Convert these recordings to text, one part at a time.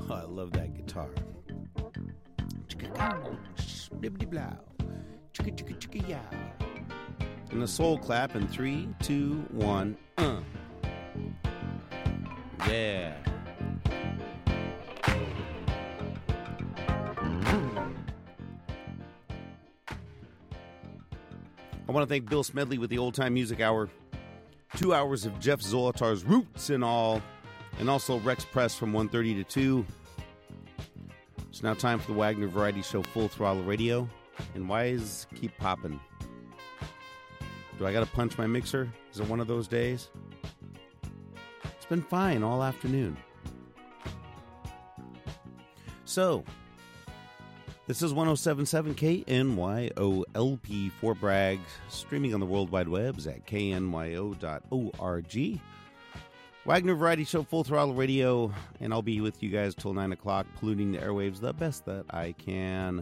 I love that guitar. And the soul clap in 3, 2, 1. Yeah. I want to thank Bill Smedley with the Old Time Music Hour. 2 hours of Jeff Zolotar's Roots and all. And also Rex Press from 1:30 to 2. It's now time for the Wagner Variety Show Full Throttle Radio. And why is keep popping? Do I got to punch my mixer? Is it one of those days? It's been fine all afternoon. So, this is 107.7 KNYOLP Fort Bragg, streaming on the World Wide Webs at knyo.org. Wagner Variety Show Full Throttle Radio, and I'll be with you guys till 9 o'clock, polluting the airwaves the best that I can.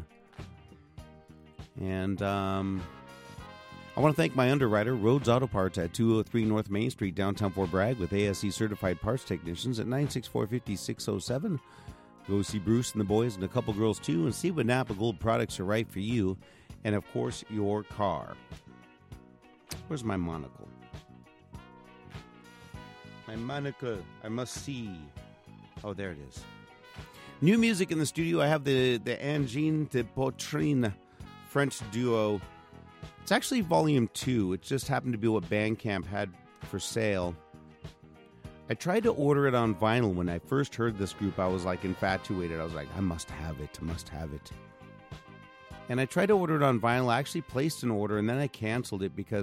And I want to thank my underwriter, Rhodes Auto Parts at 203 North Main Street, downtown Fort Bragg, with ASE certified parts technicians at 964-5607. Go see Bruce and the boys and a couple girls too, and see what Napa Gold products are right for you, and of course your car. Where's my monocle? My monocle. I must see. Oh, there it is. New music in the studio. I have the Angine de Poitrine French duo. It's actually volume 2. It just happened to be what Bandcamp had for sale. I tried to order it on vinyl. When I first heard this group, I was like infatuated. I was like, I must have it. And I tried to order it on vinyl. I actually placed an order, and then I canceled it because